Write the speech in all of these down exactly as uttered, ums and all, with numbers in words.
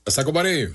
Hasta, compadre.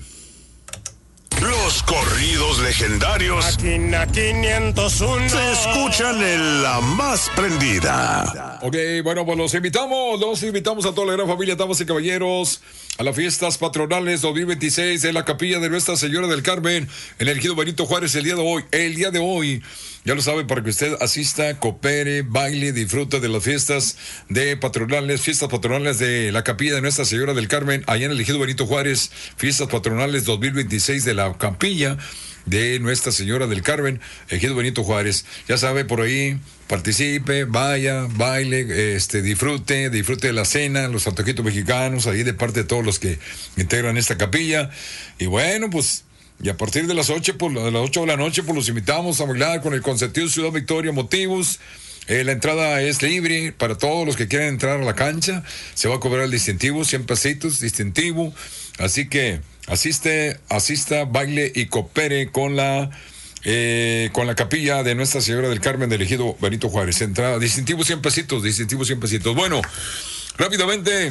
Los corridos legendarios Máquina quinientos uno se escuchan en la más prendida. Ok, bueno, pues los invitamos, los invitamos a toda la gran familia, damas y caballeros, a las fiestas patronales dos mil veintiséis de la Capilla de Nuestra Señora del Carmen, en el Ejido Benito Juárez, el día de hoy, el día de hoy. Ya lo sabe, para que usted asista, coopere, baile, disfrute de las fiestas de patronales, fiestas patronales de la Capilla de Nuestra Señora del Carmen, allá en el Ejido Benito Juárez, fiestas patronales dos mil veintiséis de la Capilla de Nuestra Señora del Carmen, Ejido Benito Juárez. Ya sabe, por ahí, participe, vaya, baile, este, disfrute, disfrute de la cena, los antojitos mexicanos, ahí de parte de todos los que integran esta capilla. Y bueno, pues... Y a partir de las ocho, por, de las ocho de la noche, pues los invitamos a bailar con el Consentido Ciudad Victoria Motivos. Eh, la entrada es libre para todos los que quieran entrar a la cancha. Se va a cobrar el distintivo, cien pesitos, distintivo. Así que asiste, asista, baile y coopere con la eh, con la capilla de Nuestra Señora del Carmen del Ejido Benito Juárez. Entrada, distintivo cien pesitos, distintivo cien pesitos. Bueno, rápidamente...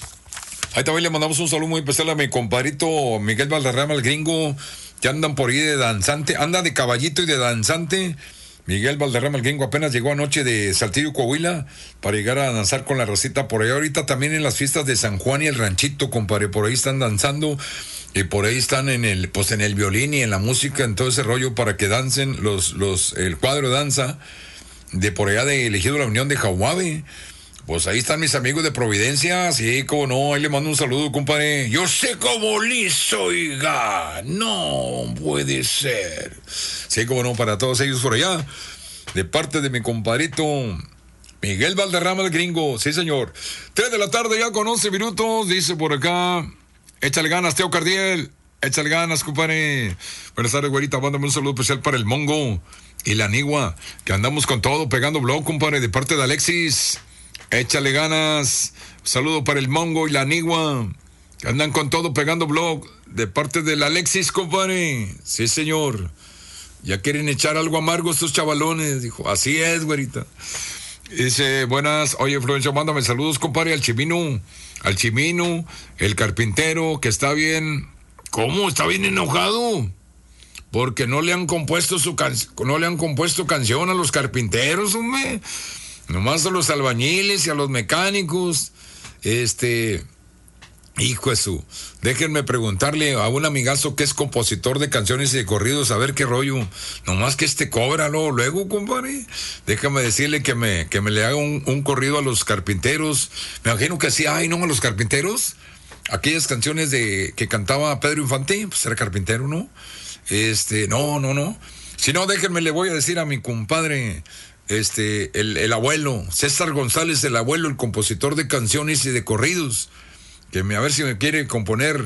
Ahí también le mandamos un saludo muy especial a mi compadrito Miguel Valderrama, el gringo, que andan por ahí de danzante, anda de caballito y de danzante. Miguel Valderrama, el gringo, apenas llegó anoche de Saltillo, Coahuila, para llegar a danzar con la racita por ahí. Ahorita también en las fiestas de San Juan y el Ranchito, compadre, por ahí están danzando. Y por ahí están en el, pues en el violín y en la música, en todo ese rollo para que dancen los, los, el cuadro de danza de por allá de elegido la Unión de Jaguave. Pues ahí están mis amigos de Providencia, sí, como no, ahí le mando un saludo, compadre. Yo sé cómo liso, oiga, no puede ser. Sí, como no, para todos ellos por allá, de parte de mi compadrito Miguel Valderrama, el gringo, sí, señor. Tres de la tarde ya con once minutos, dice por acá, échale ganas, Teo Cardiel, échale ganas, compadre. Buenas tardes, güerita, mándame un saludo especial para el Mongo y la Anigua, que andamos con todo, pegando blog, compadre, de parte de Alexis. Échale ganas. Saludo para el Mongo y la Anigua, que andan con todo pegando blog de parte del Alexis, compadre. Sí, señor. Ya quieren echar algo amargo estos chavalones. Dijo, así es, güerita. Dice, buenas. Oye, Florencio, mándame saludos, compadre, al Chimino. Al Chimino, el carpintero, que está bien. ¿Cómo? ¿Está bien enojado? Porque no le han compuesto su can... no le han compuesto canción a los carpinteros, hombre. Nomás a los albañiles y a los mecánicos. Este, hijo de su, déjenme preguntarle a un amigazo que es compositor de canciones y de corridos, a ver qué rollo. Nomás que este cobra, ¿no? Luego, compadre, déjame decirle que me, que me le haga un, un corrido a los carpinteros. Me imagino que sí, ay, ¿no? A los carpinteros. Aquellas canciones de que cantaba Pedro Infante, pues era carpintero, ¿no? Este, no, no, no. Si no, déjenme, le voy a decir a mi compadre... Este, el, el abuelo, César González, el abuelo, el compositor de canciones y de corridos, que me, a ver si me quiere componer